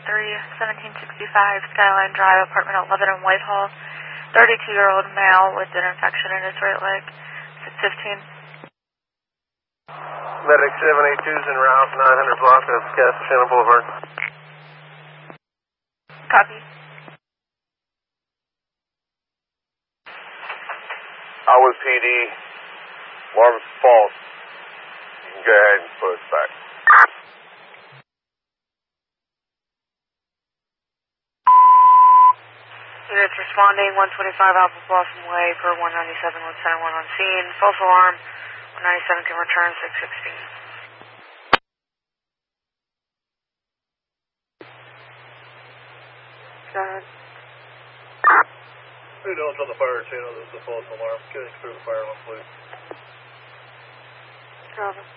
1765 Skyline Drive, apartment 11 in Whitehall. 32-year-old male with an infection in his right leg. 615. Medic 782's en route, 900 block of Castellano Boulevard. Copy. Iowa PD, alarm's false. You can go ahead and put us back. Units responding, 125 Apple Blossom Way per 197 with center 1 on scene. False alarm, 197 can return 616. Go ahead. Who knows on the fire channel? This is a false alarm. Getting through the fire alarm, please. Copy.